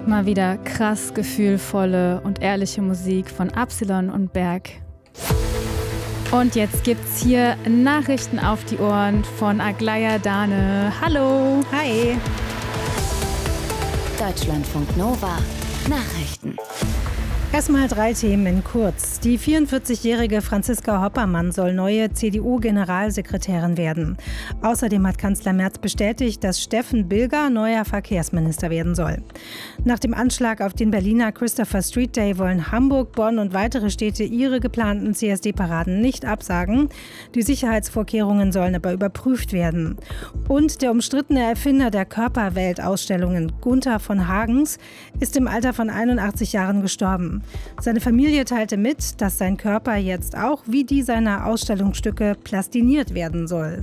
Mal wieder krass gefühlvolle und ehrliche Musik von Absilon und Berg. Und jetzt gibt's hier Nachrichten auf die Ohren von Aglaya Dane. Hallo. Hi. Deutschlandfunk Nova. Nachrichten. Erstmal 3 Themen in kurz. Die 44-jährige Franziska Hoppermann soll neue CDU-Generalsekretärin werden. Außerdem hat Kanzler Merz bestätigt, dass Steffen Bilger neuer Verkehrsminister werden soll. Nach dem Anschlag auf den Berliner Christopher Street Day wollen Hamburg, Bonn und weitere Städte ihre geplanten CSD-Paraden nicht absagen. Die Sicherheitsvorkehrungen sollen aber überprüft werden. Und der umstrittene Erfinder der Körperweltausstellungen, Gunther von Hagens, ist im Alter von 81 Jahren gestorben. Seine Familie teilte mit, dass sein Körper jetzt auch wie die seiner Ausstellungsstücke plastiniert werden soll.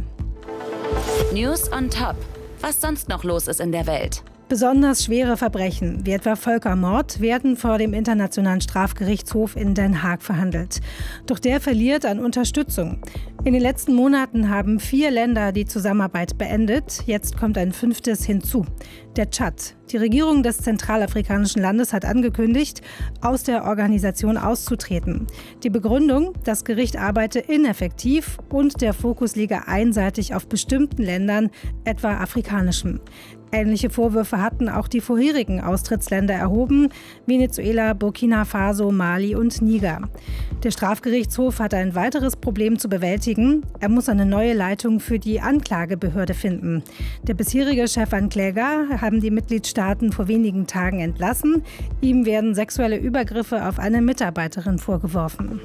News on Top. Was sonst noch los ist in der Welt. Besonders schwere Verbrechen, wie etwa Völkermord, werden vor dem Internationalen Strafgerichtshof in Den Haag verhandelt. Doch der verliert an Unterstützung. In den letzten Monaten haben 4 Länder die Zusammenarbeit beendet. Jetzt kommt ein 5. hinzu, der Tschad. Die Regierung des zentralafrikanischen Landes hat angekündigt, aus der Organisation auszutreten. Die Begründung, das Gericht arbeite ineffektiv und der Fokus liege einseitig auf bestimmten Ländern, etwa afrikanischen. Ähnliche Vorwürfe hatten auch die vorherigen Austrittsländer erhoben, Venezuela, Burkina Faso, Mali und Niger. Der Strafgerichtshof hat ein weiteres Problem zu bewältigen. Er muss eine neue Leitung für die Anklagebehörde finden. Der bisherige Chefankläger haben die Mitgliedstaaten vor wenigen Tagen entlassen. Ihm werden sexuelle Übergriffe auf eine Mitarbeiterin vorgeworfen.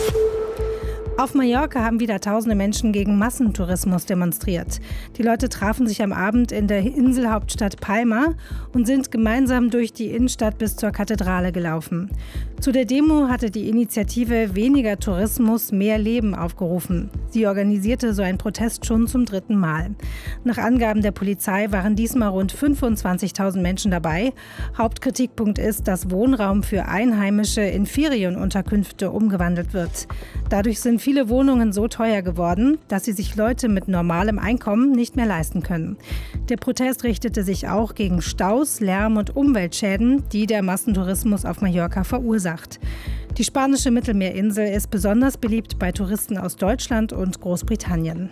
Auf Mallorca haben wieder tausende Menschen gegen Massentourismus demonstriert. Die Leute trafen sich am Abend in der Inselhauptstadt Palma und sind gemeinsam durch die Innenstadt bis zur Kathedrale gelaufen. Zu der Demo hatte die Initiative Weniger Tourismus, mehr Leben aufgerufen. Sie organisierte so einen Protest schon zum 3. Mal. Nach Angaben der Polizei waren diesmal rund 25.000 Menschen dabei. Hauptkritikpunkt ist, dass Wohnraum für Einheimische in Ferienunterkünfte umgewandelt wird. Dadurch sind viele Wohnungen so teuer geworden, dass sie sich Leute mit normalem Einkommen nicht mehr leisten können. Der Protest richtete sich auch gegen Staus, Lärm und Umweltschäden, die der Massentourismus auf Mallorca verursacht. Die spanische Mittelmeerinsel ist besonders beliebt bei Touristen aus Deutschland und Großbritannien.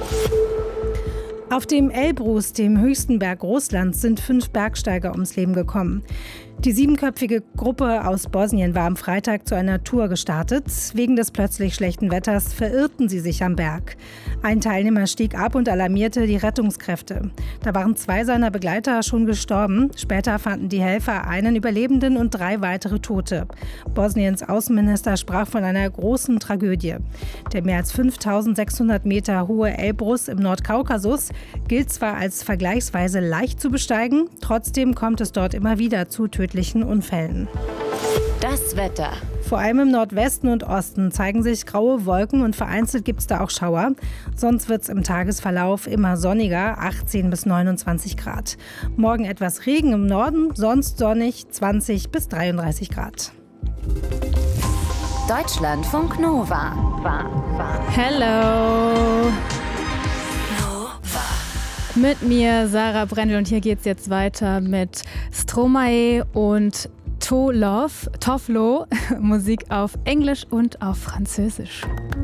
Auf dem Elbrus, dem höchsten Berg Russlands, sind 5 Bergsteiger ums Leben gekommen. Die 7-köpfige Gruppe aus Bosnien war am Freitag zu einer Tour gestartet. Wegen des plötzlich schlechten Wetters verirrten sie sich am Berg. Ein Teilnehmer stieg ab und alarmierte die Rettungskräfte. Da waren 2 seiner Begleiter schon gestorben. Später fanden die Helfer einen Überlebenden und 3 weitere Tote. Bosniens Außenminister sprach von einer großen Tragödie. Der mehr als 5.600 Meter hohe Elbrus im Nordkaukasus gilt zwar als vergleichsweise leicht zu besteigen, trotzdem kommt es dort immer wieder zu tödlichen Unfällen. Das Wetter. Vor allem im Nordwesten und Osten zeigen sich graue Wolken und vereinzelt gibt es da auch Schauer. Sonst wird es im Tagesverlauf immer sonniger, 18 bis 29 Grad. Morgen etwas Regen im Norden, sonst sonnig, 20 bis 33 Grad. Deutschlandfunk Nova. Hello. Mit mir Sarah Brendel und hier geht's jetzt weiter mit Stromae und Toflo, Musik auf Englisch und auf Französisch.